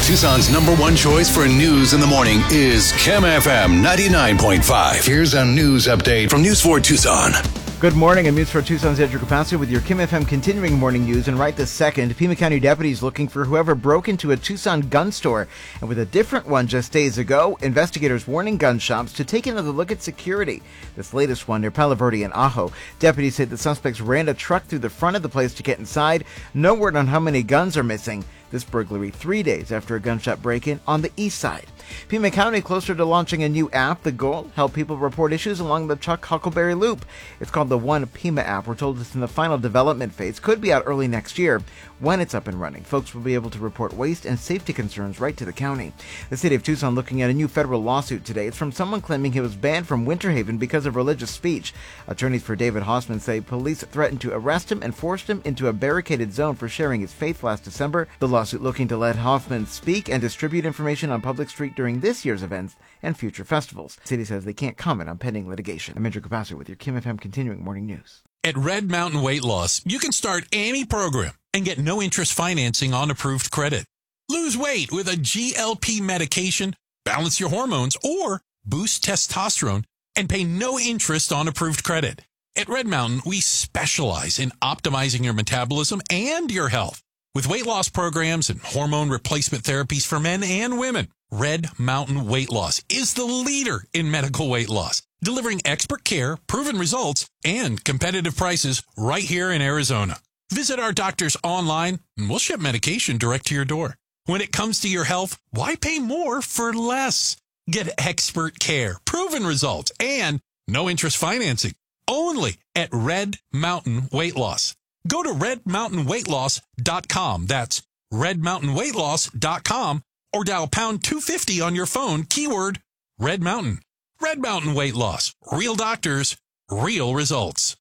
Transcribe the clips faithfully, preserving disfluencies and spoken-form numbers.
Tucson's number one choice for news in the morning is Kim F M ninety-nine point five. Here's a news update from News four Tucson. Good morning, I'm News four Tucson's Andrew Capaccio with your Kim F M continuing morning news. And right this second, Pima County deputies looking for whoever broke into a Tucson gun store. And with a different one just days ago, investigators warning gun shops to take another look at security. This latest one near Palo Verde and Ajo. Deputies say the suspects ran a truck through the front of the place to get inside. No word on how many guns are missing. This burglary three days after a gunshot break-in on the east side. Pima County closer to launching a new app. The goal, help people report issues along the Chuck Huckleberry Loop. It's called the One Pima app. We're told it's in the final development phase. Could be out early next year. When it's up and running, folks will be able to report waste and safety concerns right to the county. The city of Tucson looking at a new federal lawsuit today. It's from someone claiming he was banned from Winter Haven because of religious speech. Attorneys for David Hossman say police threatened to arrest him and forced him into a barricaded zone for sharing his faith last December. The lawsuit looking to let Hoffman speak and distribute information on public street during this year's events and future festivals. The city says they can't comment on pending litigation. I'm Andrew Capaccio with your Kim F M continuing morning news. At Red Mountain Weight Loss, you can start any program and get no interest financing on approved credit. Lose weight with a G L P medication, balance your hormones, or boost testosterone and pay no interest on approved credit. At Red Mountain, we specialize in optimizing your metabolism and your health with weight loss programs and hormone replacement therapies for men and women. Red Mountain Weight Loss is the leader in medical weight loss, delivering expert care, proven results, and competitive prices right here in Arizona. Visit our doctors online, and we'll ship medication direct to your door. When it comes to your health, why pay more for less? Get expert care, proven results, and no interest financing. Only at Red Mountain Weight Loss. Go to red mountain weight loss dot com. That's red mountain weight loss dot com. Or dial pound two fifty on your phone, keyword Red Mountain. Red Mountain Weight Loss. Real doctors, real results.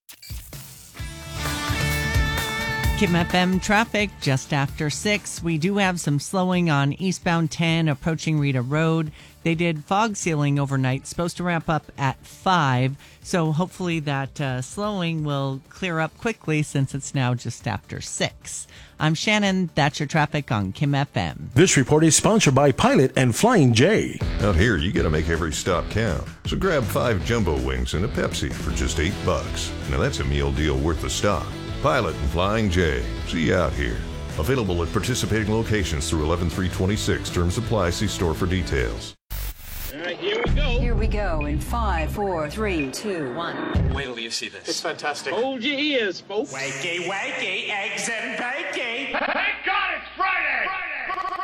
Kim F M traffic just after six. We do have some slowing on eastbound ten approaching Rita Road. They did fog sealing overnight, supposed to ramp up at five. So hopefully that uh, slowing will clear up quickly since it's now just after six. I'm Shannon. That's your traffic on Kim F M. This report is sponsored by Pilot and Flying J. Out here, you got to make every stop count. So grab five jumbo wings and a Pepsi for just eight bucks. Now that's a meal deal worth the stop. Pilot and Flying J. See you out here. Available at participating locations through eleven three twenty-six. Terms apply. See store for details. All right, here we go. Here we go in five, four, three, two, one. Wait till you see this. It's fantastic. Hold your ears, folks. Wakey, wakey, eggs and bacon. Thank God it's Friday! Friday!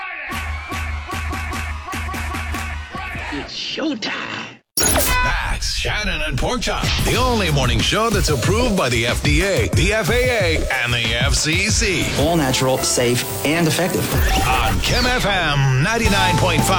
Friday! It's showtime. That's Shannon and Porkchop, the only morning show that's approved by the F D A, the F A A, and the F C C. All natural, safe, and effective. On Kim F M ninety-nine point five.